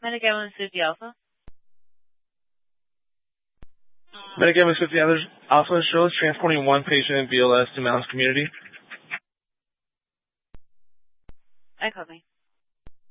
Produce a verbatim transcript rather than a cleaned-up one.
Medical one fifty Alpha. Medical one fifty Alpha shows transporting one patient B L S to Mounds Community. I copy.